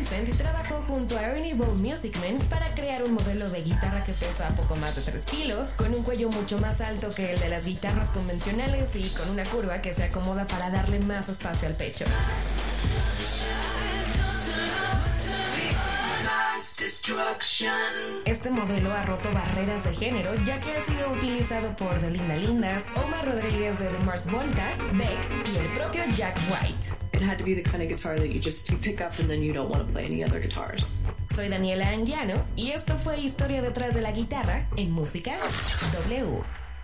Vincent trabajó junto a Ernie Ball Music Man para crear un modelo de guitarra que pesa poco más de 3 kilos, con un cuello mucho más alto que el de las guitarras convencionales y con una curva que se acomoda para darle más espacio al pecho. Este modelo ha roto barreras de género, ya que ha sido utilizado por The Linda Lindas, Omar Rodríguez de The Mars Volta, Beck y el propio Jack White. It had to be the kind of guitar that you pick up and then you don't want to play any other guitars. Soy Daniela Anguiano y esto fue Historia detrás de la guitarra en Música W.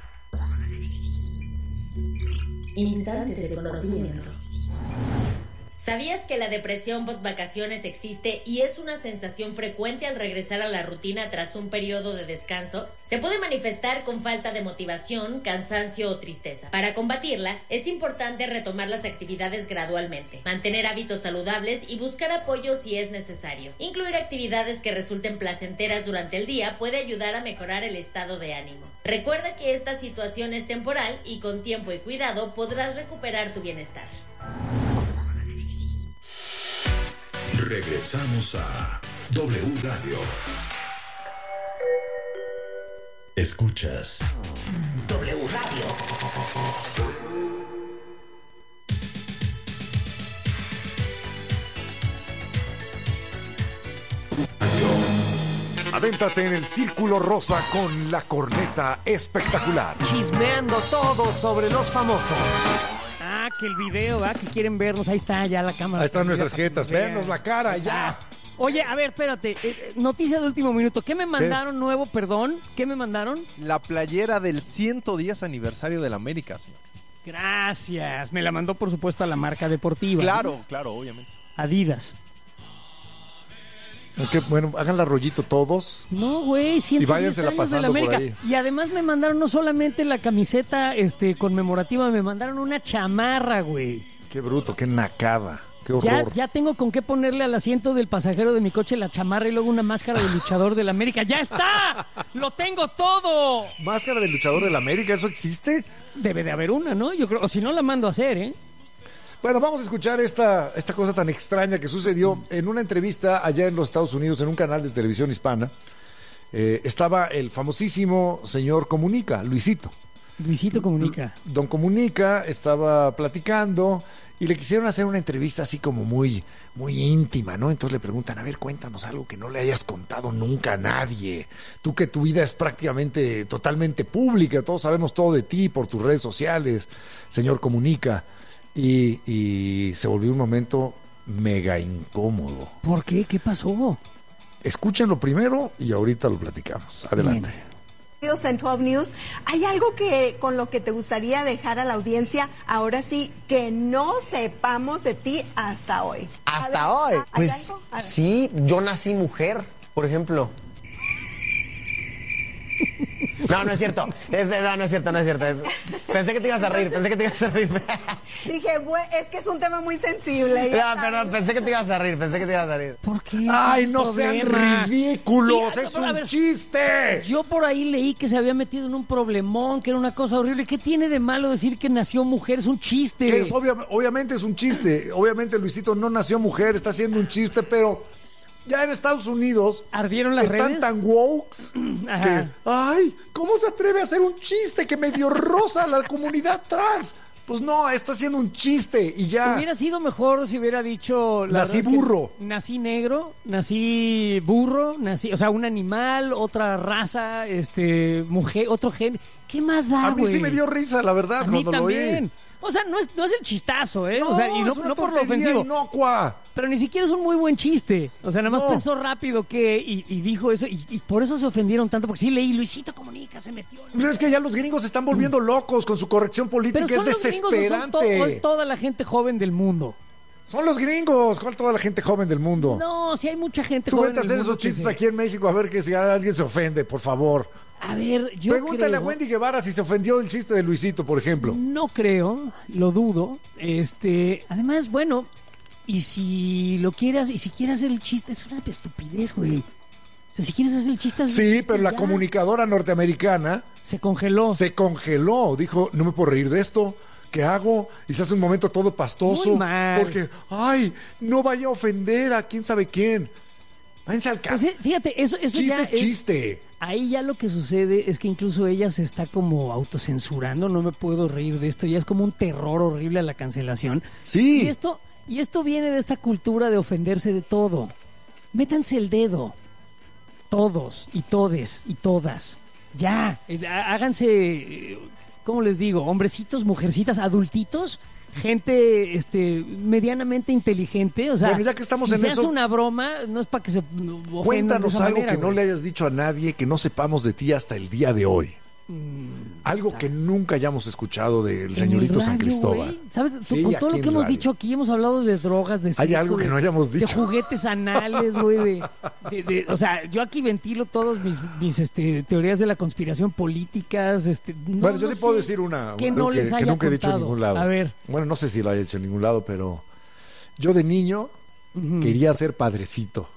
Instantes de conocimiento. ¿Sabías que la depresión post-vacaciones existe y es una sensación frecuente al regresar a la rutina tras un periodo de descanso? Se puede manifestar con falta de motivación, cansancio o tristeza. Para combatirla, es importante retomar las actividades gradualmente, mantener hábitos saludables y buscar apoyo si es necesario. Incluir actividades que resulten placenteras durante el día puede ayudar a mejorar el estado de ánimo. Recuerda que esta situación es temporal y con tiempo y cuidado podrás recuperar tu bienestar. Regresamos a W Radio. Escuchas W Radio. Adéntrate en el Círculo Rosa con la corneta espectacular. Chismeando todo sobre los famosos. Ah, que el video, que quieren vernos. Ahí está ya la cámara. Ahí están nuestras jetas. Vernos la cara, ya. Oye, a ver, espérate. Noticia de último minuto. ¿Qué me mandaron nuevo, perdón? ¿Qué me mandaron? La playera del 110 aniversario de la América, señor. Gracias. Me la mandó, por supuesto, a la marca deportiva. Claro, claro, obviamente. Adidas. Okay, bueno, hagan la rollito todos. No, güey, 110 años de la América. Y además me mandaron no solamente la camiseta conmemorativa, me mandaron una chamarra, güey. Qué bruto, qué nacada, qué horror. Ya tengo con qué ponerle al asiento del pasajero de mi coche la chamarra y luego una máscara de luchador de la América. ¡Ya está! ¡Lo tengo todo! ¿Máscara de luchador de la América? ¿Eso existe? Debe de haber una, ¿no? Yo creo, o si no la mando a hacer, ¿eh? Bueno, vamos a escuchar esta cosa tan extraña que sucedió en una entrevista allá en los Estados Unidos, en un canal de televisión hispana. Estaba el famosísimo señor Comunica, Luisito. Luisito Comunica. Don Comunica estaba platicando y le quisieron hacer una entrevista así como muy, muy íntima, ¿no? Entonces le preguntan, a ver, cuéntanos algo que no le hayas contado nunca a nadie. Tú que tu vida es prácticamente totalmente pública, todos sabemos todo de ti por tus redes sociales, señor Comunica. Y se volvió un momento mega incómodo. ¿Por qué? ¿Qué pasó? Escúchenlo primero y ahorita lo platicamos. Adelante. En 12 News, ¿hay algo con lo que te gustaría dejar a la audiencia ahora sí que no sepamos de ti hasta hoy? ¿Hasta hoy? Pues sí, yo nací mujer, por ejemplo. No, no es cierto. No es cierto. Pensé que te ibas a reír, Dije, es que es un tema muy sensible. No, perdón, pensé que te ibas a reír. ¿Por qué? ¡Ay, no sean ridículos! ¡Es un chiste! Yo por ahí leí que se había metido en un problemón, que era una cosa horrible. ¿Qué tiene de malo decir que nació mujer? Es un chiste. Obviamente es un chiste. Obviamente Luisito no nació mujer, está haciendo un chiste, pero... Ya en Estados Unidos ardieron las redes. Están tan woke que, ay, ¿cómo se atreve a hacer un chiste que medio rosa a la comunidad trans? Pues no, está haciendo un chiste y ya. Hubiera sido mejor si hubiera dicho... Nací burro. Nací negro, nací burro, o sea, un animal, otra raza, mujer, otro género. ¿Qué más da, güey? A mí sí me dio risa, la verdad, cuando lo oí. O sea, no es el chistazo, ¿eh? No, o sea, y no por lo ofensivo. Inocua. Pero ni siquiera es un muy buen chiste. O sea, nada más pensó rápido y dijo eso. Y por eso se ofendieron tanto. Porque sí leí, Luisito Comunica se metió. Pero es que ya los gringos se están volviendo locos con su corrección política. Pero es desesperante. ¿O es toda la gente joven del mundo? Son los gringos. ¿Cuál toda la gente joven del mundo? No, sí hay mucha gente joven del mundo. Tú vete a hacer esos chistes aquí en México a ver que si alguien se ofende, por favor. A ver, Pregúntale a Wendy Guevara si se ofendió del chiste de Luisito, por ejemplo. No creo, lo dudo. Además, bueno, y si quieres hacer el chiste, es una estupidez, güey. O sea, si quieres hacer el chiste... Sí, pero la comunicadora norteamericana... Se congeló. Dijo, no me puedo reír de esto. ¿qué hago? Y se hace un momento todo pastoso. Muy mal. Porque, ay, no vaya a ofender a quién sabe quién. Váyanse al caso. Pues, fíjate, eso Chiste ya es chiste. Ahí ya lo que sucede es que incluso ella se está como autocensurando, no me puedo reír de esto, ya es como un terror horrible a la cancelación. Sí. Y esto viene de esta cultura de ofenderse de todo. Métanse el dedo. Todos y todes y todas. Ya, háganse, ¿cómo les digo? Hombrecitos, mujercitas, adultitos, gente medianamente inteligente. O sea, bueno, ya que estamos si en se eso, hace una broma, no es para que se ofendan. Cuéntanos de esa algo manera, que no güey. le hayas dicho a nadie, que no sepamos de ti hasta el día de hoy. Algo que nunca hayamos escuchado del En señorito el San radio, Cristóbal. güey. ¿Sabes? Sí, Con todo aquí lo que en hemos radio. dicho aquí, hemos hablado de drogas, de sexo. Hay algo que no hayamos De dicho. juguetes anales, güey. O sea, yo aquí ventilo todas mis teorías de la conspiración políticas. Bueno, yo sí puedo decir una que algo no les que haya nunca he dicho en contado. ningún lado. A ver. Bueno, no sé si lo haya hecho en ningún lado, pero yo de niño quería ser padrecito.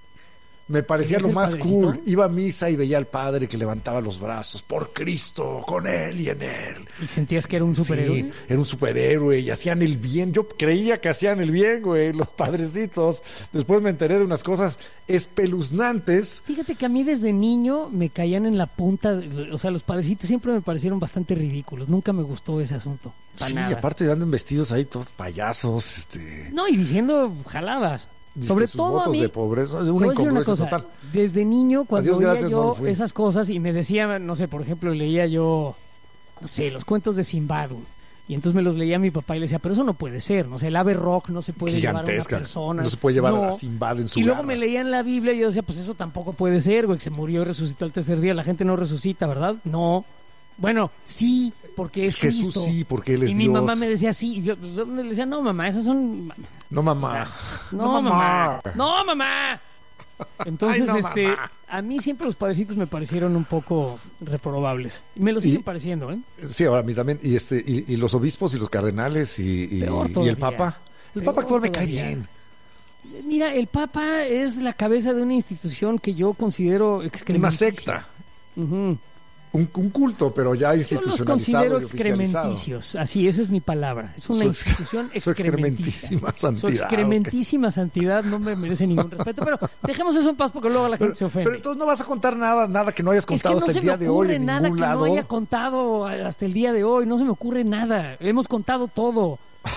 Me parecía ¿Querías lo ser más padrecito? cool. Iba a misa y veía al padre que levantaba los brazos. Por Cristo, con él y en él. ¿Y sentías que era un superhéroe? Sí, era un superhéroe y hacían el bien. Yo creía que hacían el bien, güey, los padrecitos. Después me enteré de unas cosas espeluznantes. Fíjate que a mí desde niño me caían en la punta, o sea, los padrecitos siempre me parecieron bastante ridículos. Nunca me gustó ese asunto. Para Sí, nada. aparte andan vestidos ahí todos payasos, No, y diciendo jaladas. Dizque Sobre sus todo a votos mí, de pobreza, te una voy a decir una incongruencia cosa, total. desde niño cuando Adiós, oía gracias, no yo lo fui. esas cosas y me decía, no sé, por ejemplo, leía yo, no sé, los cuentos de Sinbad, güey, y entonces me los leía a mi papá y le decía, pero eso no puede ser, no sé, el ave rock no se puede llevar a una Gigantesca. persona. No se puede llevar No. a Sinbad en su Y luego garra. me leía en la Biblia y yo decía, pues eso tampoco puede ser, güey, que se murió y resucitó al tercer día, la gente no resucita, ¿verdad? No. Bueno, sí, porque es Jesús Cristo. sí, porque Él es Y mi Dios. mamá me decía sí, y yo le decía, no, mamá, esas son... No, mamá. No, mamá. No, mamá. Entonces, Ay, no, mamá. a mí siempre los padrecitos me parecieron un poco reprobables. Y me lo siguen pareciendo, ¿eh? Sí, ahora a mí también. Y los obispos y los cardenales y Peor el todavía. Papa. El Peor Papa actual me cae todavía. bien. Mira, el Papa es la cabeza de una institución que yo considero Una excrementísima. secta. Ujú. Un culto, pero ya Yo los institucionalizado considero y oficializado. excrementicios. Así, esa es mi palabra. Es una Su institución su excrementísima excrementísima. santidad, Su excrementísima santidad no me merece ningún respeto. Pero dejemos eso en paz porque luego la gente se ofende. Pero entonces no vas a contar nada que no hayas Es que contado no hasta se el día me de hoy ocurre en nada ningún que lado. no haya contado hasta el día de hoy. No se me ocurre nada. Hemos contado todo.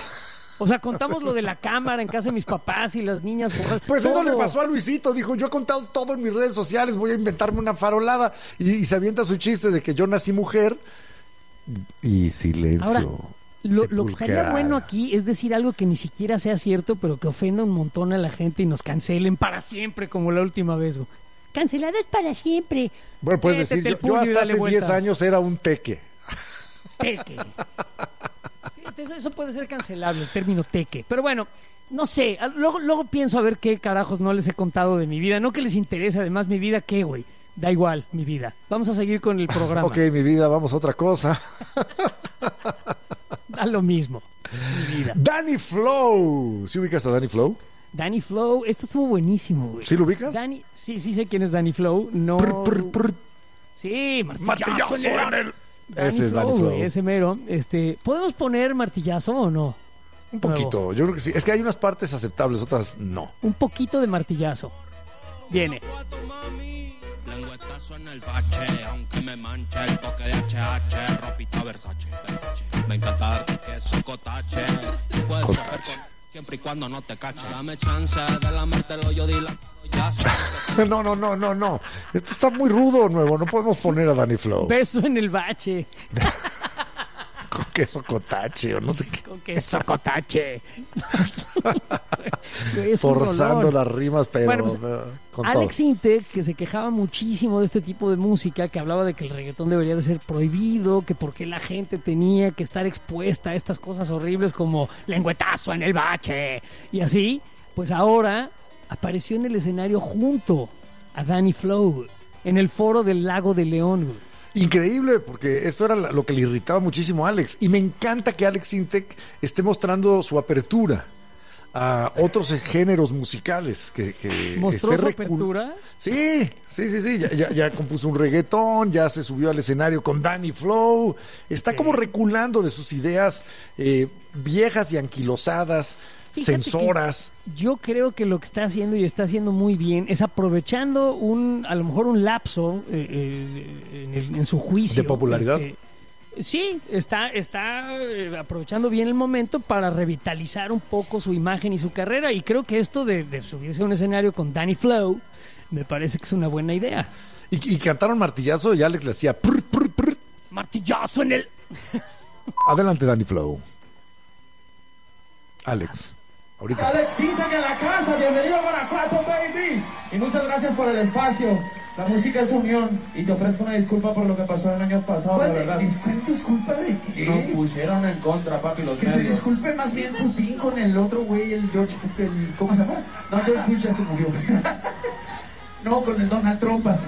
O sea, contamos lo de la cámara en casa de mis papás y las niñas borrachas. Pues eso Todo. le pasó a Luisito, dijo, yo he contado todo en mis redes sociales, voy a inventarme una farolada. Y se avienta su chiste de que yo nací mujer. Y silencio. Ahora, lo que estaría sepulcral. bueno aquí es decir algo que ni siquiera sea cierto, pero que ofenda un montón a la gente y nos cancelen para siempre, como la última vez. Güey. Canceladas para siempre. Bueno, puedes Métete decir, el yo puño y hasta dale hace 10 vueltas. años era un teque. Teque. Fíjate, eso puede ser cancelable, el término teque. Pero bueno, no sé. Luego pienso a ver qué carajos no les he contado de mi vida. No que les interese, además, mi vida, ¿qué, güey? Da igual, mi vida. Vamos a seguir con el programa. Ok, mi vida, vamos a otra cosa. Da lo mismo, mi vida. Danny Flow. ¿Sí ubicas a Danny Flow? Danny Flow, esto estuvo buenísimo, güey. ¿Sí lo ubicas? Sí sé quién es Danny Flow. No. Sí, martillazo en el... Ese es Danny güey, Flow. ese mero. ¿Podemos poner martillazo o no? Un poquito, yo creo que sí. Es que hay unas partes aceptables, otras no. Un poquito de martillazo. Viene. Lengüetazo en el bache, aunque me manche el toque de HH, ropita Versace. Me encanta darte queso cotache. Puedes coger siempre y cuando no te cache. Dame chance de lamértelo, yo di la... No. Esto está muy rudo, nuevo. No podemos poner a Danny Flow. Beso en el bache. Con queso cotache o no sé qué. Con queso cotache. Es un Forzando rolón. las rimas, pero Bueno, pues, con Alex todo. Intec, que se quejaba muchísimo de este tipo de música, que hablaba de que el reggaetón debería de ser prohibido, que por qué la gente tenía que estar expuesta a estas cosas horribles como lengüetazo en el bache y así, pues ahora apareció en el escenario junto a Danny Flow en el foro del Lago de León. Increíble, porque esto era lo que le irritaba muchísimo a Alex. Y me encanta que Alex Intec esté mostrando su apertura a otros géneros musicales que ¿Mostró su apertura? Sí. Ya compuso un reggaetón, ya se subió al escenario con Danny Flow. Está como reculando de sus ideas viejas y anquilosadas, censoras. Yo creo que lo que está haciendo y está haciendo muy bien es aprovechando a lo mejor un lapso en su juicio. ¿De popularidad? Sí, está aprovechando bien el momento para revitalizar un poco su imagen y su carrera, y creo que esto de subirse a un escenario con Danny Flow me parece que es una buena idea. Y cantaron martillazo y Alex le hacía prr, prr, prr. Martillazo en el... Adelante, Danny Flow. Alex. Ahorita Alexita en la casa, bienvenido a Guanajuato, baby. Y muchas gracias por el espacio. La música es unión y te ofrezco una disculpa por lo que pasó en años pasados, la verdad. ¿Disculpa de qué? Nos pusieron en contra, papi, los medios. Que se disculpe más bien Putin con el otro güey, el George, ¿cómo se llama? No, George Bush ya se murió. No, con el Donald Trump así.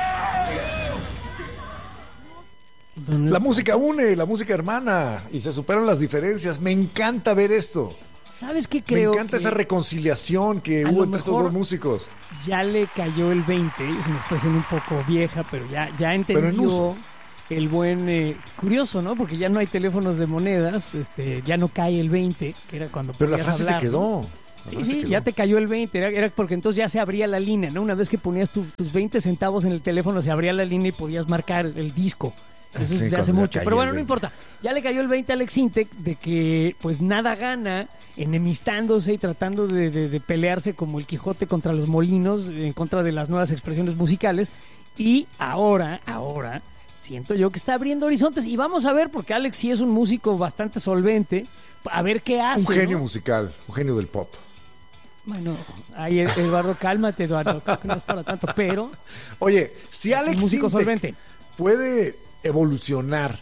La música une, la música hermana y se superan las diferencias. Me encanta ver esto. ¿Sabes qué creo? Me encanta esa reconciliación que hubo entre estos dos músicos. Ya le cayó el 20, es una expresión un poco vieja, pero ya entendió el buen... curioso, ¿no? Porque ya no hay teléfonos de monedas, ya no cae el 20, que era cuando pero la podías frase hablar, se quedó. ¿no? Sí, ya te cayó el 20, era porque entonces ya se abría la línea, ¿no? Una vez que ponías tus 20 centavos en el teléfono, se abría la línea y podías marcar el disco. Eso es de hace mucho. Pero bueno, no importa. Ya le cayó el 20 a Alex Sintek de que pues nada gana enemistándose y tratando de pelearse como el Quijote contra los molinos en contra de las nuevas expresiones musicales. Y ahora siento yo que está abriendo horizontes. Y vamos a ver, porque Alex sí es un músico bastante solvente, a ver qué hace. Un genio, ¿no? musical, un genio del pop. Bueno, ahí Eduardo, cálmate, Eduardo, creo que no es para tanto, pero... Oye, si Alex músico Sintek solvente puede evolucionar,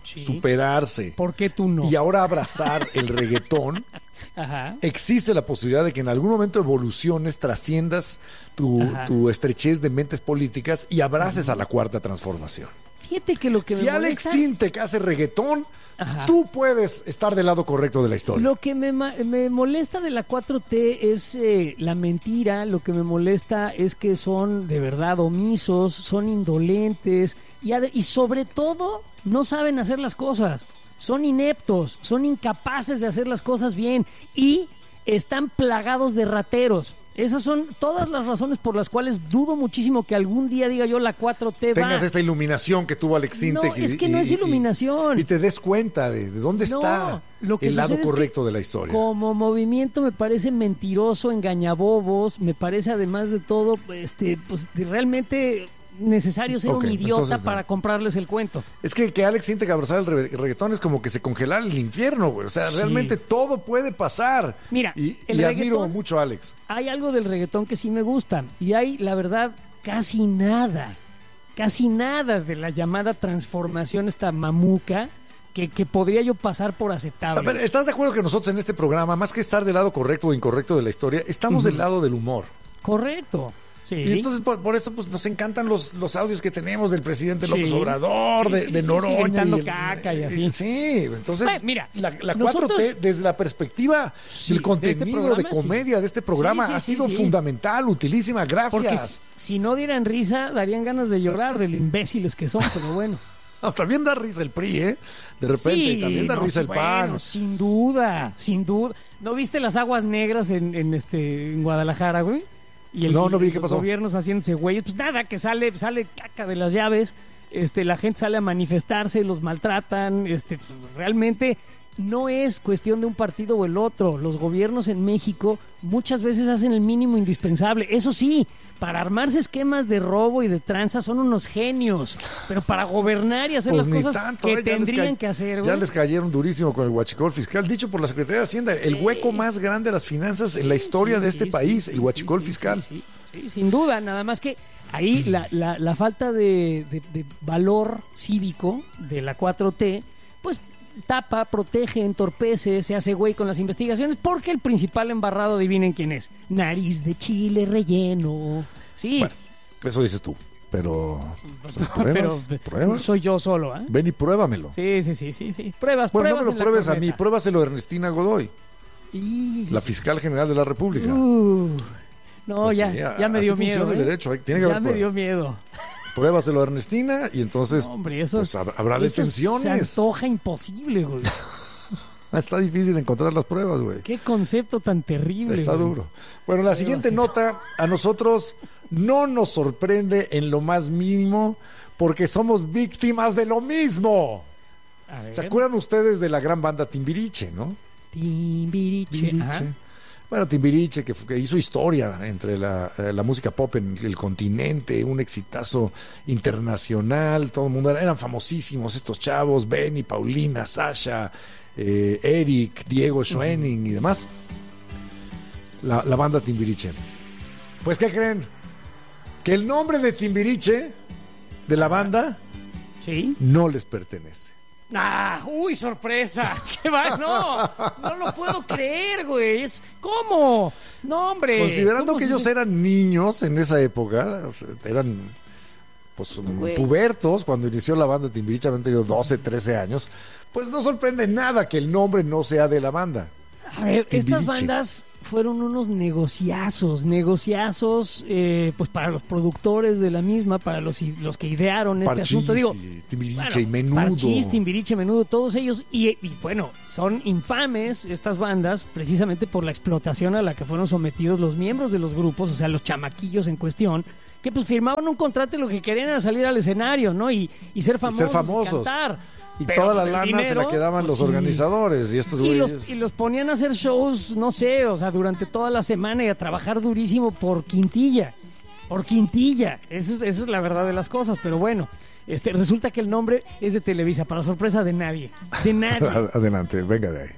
superarse. ¿Por qué tú no? Y ahora abrazar el reggaetón. Ajá. Existe la posibilidad de que en algún momento evoluciones, trasciendas tu estrechez de mentes políticas y abraces a la cuarta transformación. Fíjate que lo que si me Alex molesta... Sintek hace reggaetón, tú puedes estar del lado correcto de la historia. Lo que me molesta de la 4T es la mentira, lo que me molesta es que son de verdad omisos, son indolentes y sobre todo no saben hacer las cosas, son ineptos, son incapaces de hacer las cosas bien y están plagados de rateros. Esas son todas las razones por las cuales dudo muchísimo que algún día diga yo la 4T tengas esta iluminación que tuvo Alex Sintek. No, es que no es iluminación. Y te des cuenta de dónde está el lado correcto de la historia. Como movimiento me parece mentiroso, engañabobos, me parece además de todo, pues realmente necesario ser un idiota entonces, para comprarles el cuento. Es que Alex Sintek abrazar el reggaetón es como que se congelar el infierno, güey. O sea, realmente todo puede pasar. Mira, y admiro mucho a Alex. Hay algo del reggaetón que sí me gusta y hay, la verdad, casi nada de la llamada transformación esta mamuca que podría yo pasar por aceptable. A ver, ¿estás de acuerdo que nosotros en este programa, más que estar del lado correcto o incorrecto de la historia, estamos del lado del humor? Correcto. Sí. Y entonces por eso pues nos encantan los audios que tenemos del presidente López Obrador, de Noroña. Gritando caca y así. Sí, entonces mira, la 4T desde la perspectiva del contenido de comedia de este programa ha sido fundamental, utilísima, gracias. Porque si no dieran risa, darían ganas de llorar de lo imbéciles que son, pero bueno. También da risa el PRI, ¿eh? De repente, también da risa el PAN. Sin duda. ¿No viste las aguas negras en Guadalajara, güey? Y no vi qué pasó. Los gobiernos haciéndose güeyes, pues nada, que sale caca de las llaves, la gente sale a manifestarse, los maltratan, realmente no es cuestión de un partido o el otro. Los gobiernos en México muchas veces hacen el mínimo indispensable. Eso sí, para armarse esquemas de robo y de tranza son unos genios, pero para gobernar y hacer las cosas que tendrían que hacer, güey. Ya les cayeron durísimo con el huachicol fiscal, dicho por la Secretaría de Hacienda, el hueco más grande de las finanzas en la historia de este país, el huachicol fiscal. Sí, sin duda, nada más que ahí la falta de valor cívico de la 4T, pues tapa, protege, entorpece, se hace güey con las investigaciones, porque el principal embarrado, adivinen quién es, nariz de chile relleno. Sí. Bueno, eso dices tú, pero ¿pruebas? Soy yo solo, ¿eh? Ven y pruébamelo. Sí. Pruebas. Bueno, no me lo pruebes a mí, pruébaselo a Ernestina Godoy. la fiscal general de la República. No, Pues ya, sí, ya me dio así miedo. funciona el derecho, tiene que ya haber me dio miedo. Pruébaselo a Ernestina y entonces Hombre, eso, pues, habrá eso detenciones. se antoja imposible, güey. Está difícil encontrar las pruebas, güey. Qué concepto tan terrible. Está güey. duro. Bueno, la siguiente nota a nosotros no nos sorprende en lo más mínimo porque somos víctimas de lo mismo. A ver. ¿Se acuerdan ustedes de la gran banda Timbiriche, no? Timbiriche. Ajá. Bueno, Timbiriche, que hizo historia entre la música pop en el continente, un exitazo internacional, todo el mundo, eran famosísimos estos chavos, Benny, Paulina, Sasha, Eric, Diego Schoening y demás. La banda Timbiriche. Pues, ¿qué creen? Que el nombre de Timbiriche, de la banda, ¿sí? No les pertenece. ¡Uy, sorpresa! ¿Qué va? No lo puedo creer, güey. ¿Cómo? No, hombre. Considerando que ellos eran niños en esa época, o sea, eran pues pubertos cuando inició la banda Timbiriche, habían tenido 12, 13 años, pues no sorprende nada que el nombre no sea de la banda. A ver, Timbiriche. Estas bandas fueron unos negociazos, pues para los productores de la misma, para los que idearon este Parchís, asunto. Digo, Timbiriche y Menudo. Parchís, Timbiriche, Menudo, todos ellos. Y bueno, son infames estas bandas precisamente por la explotación a la que fueron sometidos los miembros de los grupos, o sea, los chamaquillos en cuestión, que pues firmaban un contrato y lo que querían era salir al escenario, ¿no? Y ser famosos. Y cantar. Y pero toda la el lana dinero, se la quedaban pues, los organizadores y estos güeyes. Y los ponían a hacer shows, no sé, o sea, durante toda la semana y a trabajar durísimo por quintilla. Por quintilla. Esa es la verdad de las cosas, pero bueno. Resulta que el nombre es de Televisa, para sorpresa de nadie. De nadie. Adelante, venga de ahí.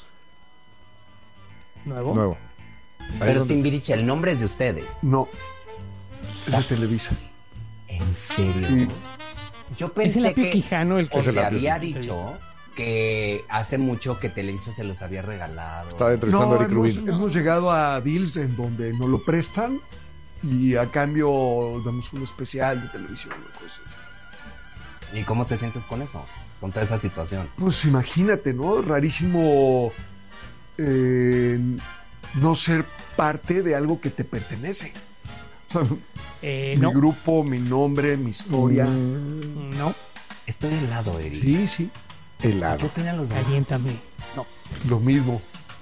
¿Nuevo? Pero Timbiriche, el nombre es de ustedes. No, es de Televisa. ¿En serio? Sí. Yo pensé es el que Quijano el que se había dicho que hace mucho que Televisa se los había regalado. Estaba entrevistando a Eric Rubin. Hemos llegado a deals en donde nos lo prestan y a cambio damos un especial de televisión o cosas así. ¿Y cómo te sientes con eso? Con toda esa situación. Pues imagínate, ¿no? Rarísimo no ser parte de algo que te pertenece. O sea, mi grupo, mi nombre, mi historia. No. Estoy helado, Eric. Sí. Helado. ¿Qué opinan los demás? Caliéntame. No. Lo mismo.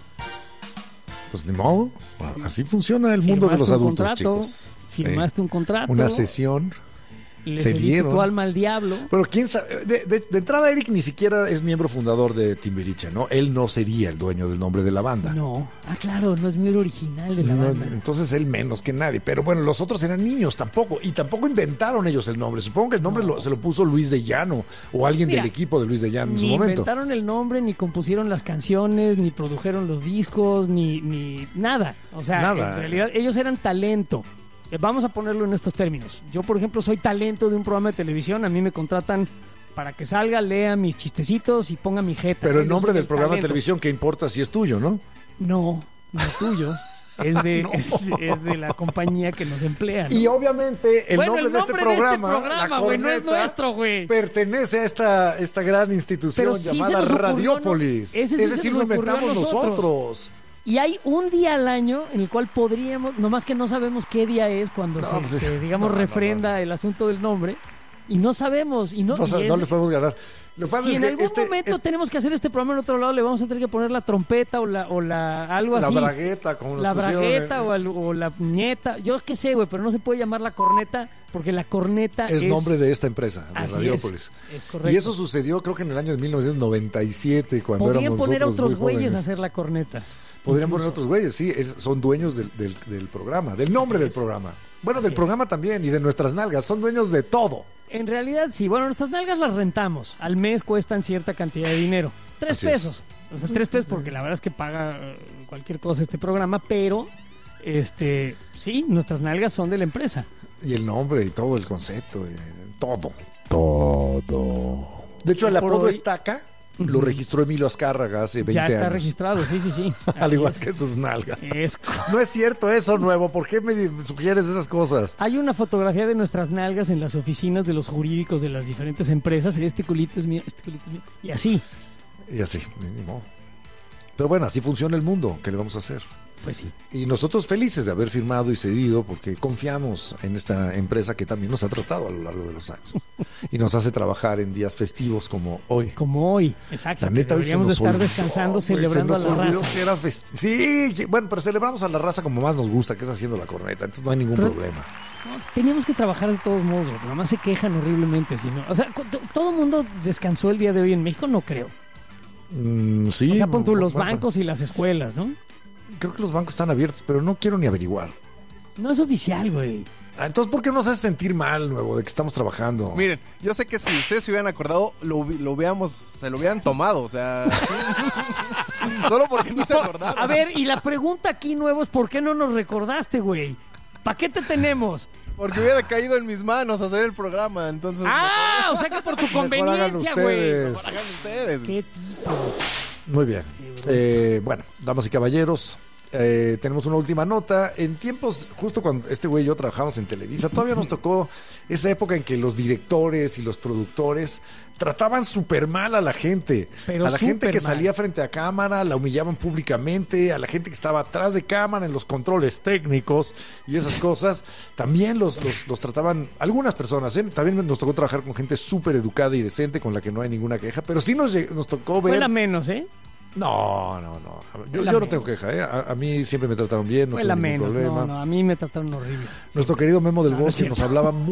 Pues ni modo. Así funciona el mundo de los adultos, chicos. Firmaste un contrato. Una sesión. Se dieron tu alma al diablo. Pero quién sabe, de entrada Eric ni siquiera es miembro fundador de Timbiriche, ¿no? Él no sería el dueño del nombre de la banda. No, claro, no es miembro original de la banda. Entonces él menos que nadie. Pero bueno, los otros eran niños tampoco. Y tampoco inventaron ellos el nombre. Supongo que el nombre se lo puso Luis de Llano o alguien del equipo de Luis de Llano en su momento. Ni inventaron el nombre, ni compusieron las canciones, ni produjeron los discos, ni nada. O sea, nada. En realidad ellos eran talento. Vamos a ponerlo en estos términos. Yo, por ejemplo, soy talento de un programa de televisión. A mí me contratan para que salga, lea mis chistecitos y ponga mi jeta. Pero el nombre del programa de televisión, ¿qué importa si es tuyo, no? No es tuyo. Es de la compañía que nos emplea, ¿no? Y obviamente el nombre de este programa, güey, no es nuestro, güey. Pertenece a esta gran institución llamada Radiópolis. Ese sí lo inventamos nosotros. Y hay un día al año en el cual podríamos, nomás que no sabemos qué día es cuando se refrenda el asunto del nombre, y no sabemos, no le podemos ganar. Si en algún momento tenemos que hacer este programa en otro lado, le vamos a tener que poner la trompeta o algo así. La bragueta, como nos la bragueta o la puñeta. Yo qué sé, güey, pero no se puede llamar la corneta porque la corneta es nombre de esta empresa, de Radiópolis. Es correcto. Y eso sucedió, creo que en el año de 1997, cuando éramos nosotros poner a otros güeyes güeyes a hacer la corneta. Podrían poner otros güeyes, sí, son dueños del programa, del nombre del programa. Bueno, del programa también y de nuestras nalgas, son dueños de todo. En realidad sí, bueno, nuestras nalgas las rentamos, al mes cuestan cierta cantidad de dinero, 3 pesos. O sea, 3 pesos porque la verdad es que paga cualquier cosa este programa, pero sí, nuestras nalgas son de la empresa. Y el nombre y todo el concepto, todo. De hecho, el apodo Estaca lo registró Emilio Azcárraga hace 20 años. Ya está registrado, sí. Al igual que sus nalgas. No es cierto eso, Nuevo. ¿Por qué me sugieres esas cosas? Hay una fotografía de nuestras nalgas en las oficinas de los jurídicos de las diferentes empresas. Este culito es mío, Y así. Pero Pero bueno, así funciona el mundo. ¿Qué le vamos a hacer? Pues sí. Y nosotros felices de haber firmado y cedido porque confiamos en esta empresa que también nos ha tratado a lo largo de los años. Y nos hace trabajar en días festivos como hoy. Como hoy, exacto. La neta, hoy deberíamos se de nos estar olvidó, descansando, güey, celebrando a se la nos olvidó raza. que era sí, bueno, pero celebramos a la raza como más nos gusta, que es haciendo la corneta. Entonces no hay ningún problema. No, teníamos que trabajar de todos modos, güey. Nada más se quejan horriblemente. Si no. O sea, ¿todo el mundo descansó el día de hoy en México? No creo. Sí. O sea, pon tú los bueno, bancos y las escuelas, ¿no? Creo que los bancos están abiertos, pero no quiero ni averiguar. No es oficial, güey. Entonces, ¿por qué nos hace sentir mal, Nuevo, de que estamos trabajando? Miren, yo sé que si ustedes se hubieran acordado, se lo hubieran tomado, o sea... Solo porque no se acordaron. A ver, y la pregunta aquí, Nuevo, es ¿por qué no nos recordaste, güey? ¿Para qué te tenemos? Porque hubiera caído en mis manos hacer el programa, entonces... ¡Ah! O sea que por tu conveniencia, güey. Mejor hagan ustedes. ¿Qué tipo? Muy bien. Bueno, damas y caballeros, tenemos una última nota. En tiempos, justo cuando este güey y yo trabajamos en Televisa, todavía nos tocó esa época en que los directores y los productores trataban súper mal a la gente. Pero a la gente que súper mal. salía frente a cámara, la humillaban públicamente, a la gente que estaba atrás de cámara en los controles técnicos y esas cosas. También los trataban, algunas personas, también nos tocó trabajar con gente súper educada y decente con la que no hay ninguna queja, pero sí nos tocó ver... Fue la menos, ¿eh? No. Yo no tengo queja, ¿eh? A mí siempre me trataron bien, no Fue tuve la ningún menos, problema. no, a mí me trataron horrible. Nuestro querido Memo del No, no es Bosque nos cierto. hablaba